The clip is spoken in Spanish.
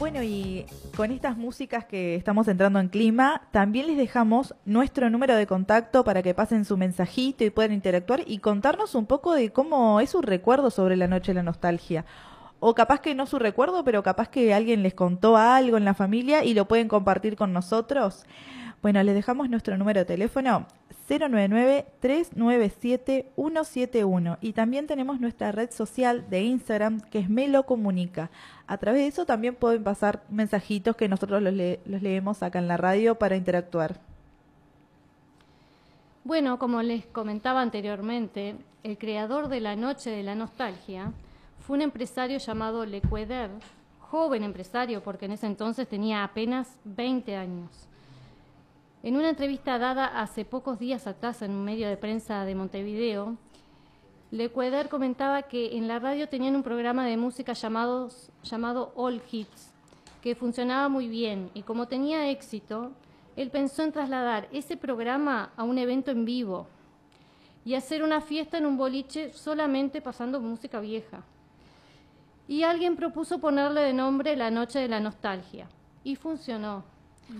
Bueno, y con estas músicas que estamos entrando en clima, también les dejamos nuestro número de contacto para que pasen su mensajito y puedan interactuar y contarnos un poco de cómo es su recuerdo sobre la noche de la nostalgia. O capaz que no su recuerdo, pero capaz que alguien les contó algo en la familia y lo pueden compartir con nosotros. Bueno, les dejamos nuestro número de teléfono 099-397-171 y también tenemos nuestra red social de Instagram que es Melo Comunica. A través de eso también pueden pasar mensajitos que nosotros los leemos acá en la radio para interactuar. Bueno, como les comentaba anteriormente, el creador de la Noche de la Nostalgia fue un empresario llamado Le Queder, joven empresario porque en ese entonces tenía apenas 20 años. En una entrevista dada hace pocos días atrás en un medio de prensa de Montevideo, Le Queder comentaba que en la radio tenían un programa de música llamado All Hits, que funcionaba muy bien y como tenía éxito, él pensó en trasladar ese programa a un evento en vivo y hacer una fiesta en un boliche solamente pasando música vieja. Y alguien propuso ponerle de nombre La Noche de la Nostalgia y funcionó.